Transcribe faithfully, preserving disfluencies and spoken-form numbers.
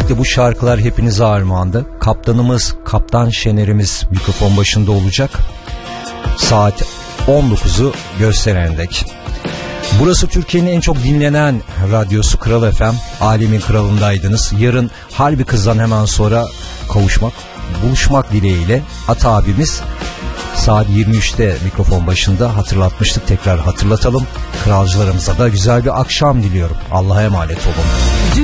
Öncelikle bu şarkılar hepinize armağandı. Kaptanımız, Kaptan Şener'imiz mikrofon başında olacak. Saat on dokuzu gösteren dek. Burası Türkiye'nin en çok dinlenen radyosu Kral F M. Alemin kralındaydınız. Yarın Harbi Kız'dan hemen sonra kavuşmak, buluşmak dileğiyle Ata abimiz saat yirmi üçte mikrofon başında hatırlatmıştık. Tekrar hatırlatalım. Kralcılarımıza da güzel bir akşam diliyorum. Allah'a emanet olun.